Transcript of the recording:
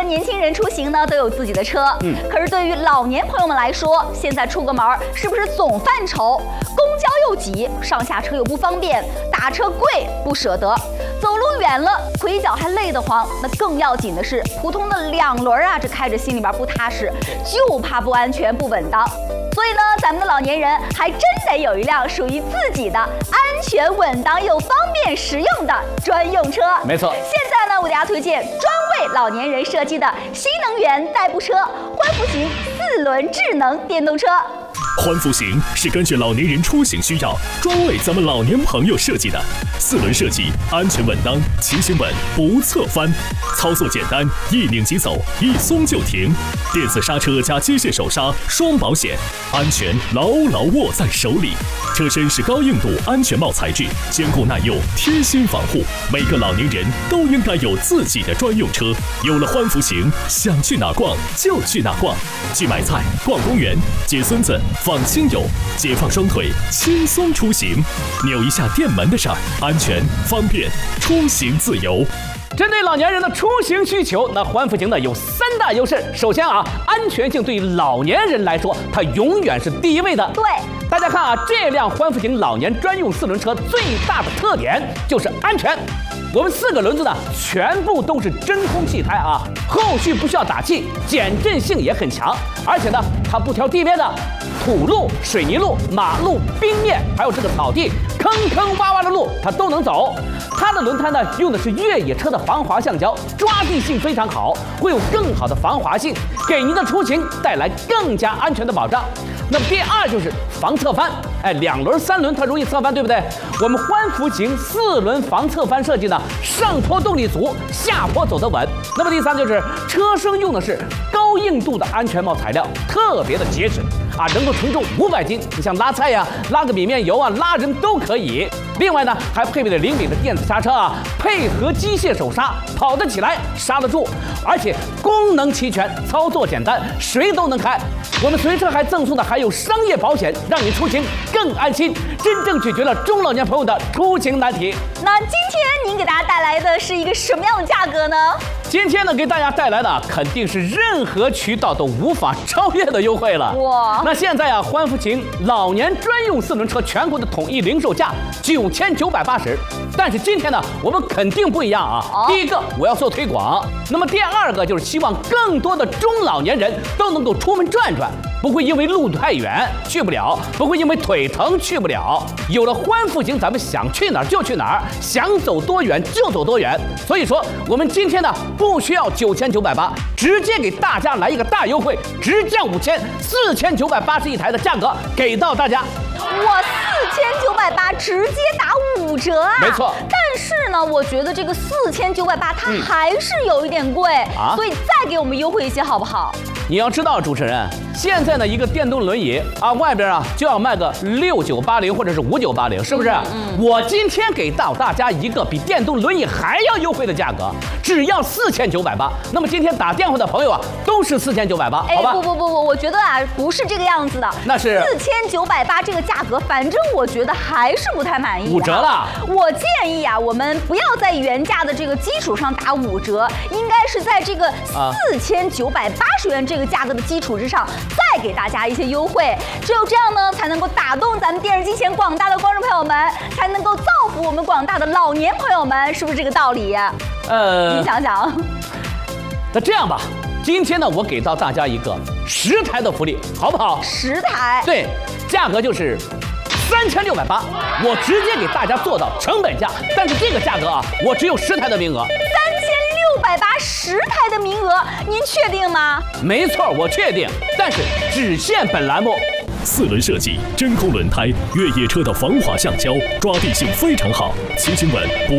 年轻人出行呢都有自己的车，可是对于老年朋友们来说，现在出个门是不是总犯愁？公交又挤，上下车又不方便，打车贵不舍得，走路远了腿脚还累得慌。那更要紧的是，普通的2轮啊，这开着心里边不踏实，就怕不安全不稳当。所以呢，咱们的老年人还真得有一辆属于自己的安全稳当又方便实用的专用车。 没错。 现在呢，我给大家推荐专为老年人设计的新能源代步车欢福型4轮智能电动车。 欢福型是根据老年人出行需要，专为咱们老年朋友设计的4轮设计，安全稳当，骑行稳不侧翻，操作简单，一拧即走，一松就停，电子刹车加机械手刹双保险，安全牢牢握在手里。车身是高硬度安全帽材质，坚固耐用，贴心防护。每个老年人都应该有自己的专用车。有了欢福型，想去哪逛就去哪逛，去买菜、逛公园、接孙子、访亲友，解放双腿，轻松出行。扭一下电门的事儿，安全方便，出行自由。 针对老年人的出行需求，那欢福型呢有3大优势。首先啊，安全性对于老年人来说，它永远是第一位的。 对， 大家看啊，这辆欢福型老年专用4轮车最大的特点就是安全。我们4个轮子呢，全部都是真空气胎啊，后续不需要打气，减震性也很强。而且呢，它不挑地面的，土路、水泥路、马路、冰面，还有这个草地、坑坑洼洼的路，它都能走。它的轮胎呢，用的是越野车的防滑橡胶，抓地性非常好，会有更好的防滑性，给您的出行带来更加安全的保障。那么第2就是防侧翻，2轮、3轮它容易侧翻，对不对？我们欢福型4轮防侧翻设计呢，上坡动力足，下坡走得稳。那么第3就是车身用的是高硬度的安全帽材料，特别的结实啊，能够承重500斤。你像拉菜呀、拉个米面油啊、拉人都可以。另外呢，还配备了灵敏的电子刹车啊，配合机械手刹，跑得起来，刹得住，而且功能齐全，操作简单，谁都能开。我们随车还赠送的还有商业保险，让你出行更安心，真正解决了中老年朋友的出行难题。 那今天您给大家带来的是一个什么样的价格呢？ 今天呢，给大家带来的肯定是任何渠道都无法超越的优惠了。哇！那现在啊，欢福型老年专用4轮车全国的统一零售价9980，但是今天呢，我们肯定不一样啊。第一个，我要做推广；那么第2个就是希望更多的中老年人都能够出门转转，不会因为路太远去不了，不会因为腿疼去不了。有了欢福型，咱们想去哪儿就去哪儿，想走多远就走多远。所以说，我们今天呢，不需要9980，直接给大家来一个大优惠，直降5000，4981台的价格给到大家。 哇，4980直接打5折啊！ 没错。 但是呢，我觉得这个4980它还是有一点贵所以再给我们优惠一些好不好？ 你要知道，主持人，现在呢，一个电动轮椅啊，外边啊就要卖个6980或者是5980，是不是？我今天给到大家一个比电动轮椅还要优惠的价格，只要4980。那么今天打电话的朋友啊，都是4980，好吧？ 不，我觉得啊，不是这个样子的。那是4980这个价格，反正我觉得还是不太满意。 5折了。 我建议啊，我们不要在原价的这个基础上打5折，应该是在这个4980元这个价格的基础之上，再给大家一些优惠。只有这样呢，才能够打动咱们电视机前广大的观众朋友们，才能够造福我们广大的老年朋友们，是不是这个道理？你想想。 那这样吧，今天呢，我给到大家一个10台的福利，好不好 ？10台。对， 价格就是3680，我直接给大家做到成本价。但是这个价格啊，我只有10台的名额。 3680台的名额，您确定吗？ 没错，我确定，但是只限本栏目。 4轮设计，真空轮胎，越野车的防滑橡胶，抓地性非常好，骑行稳。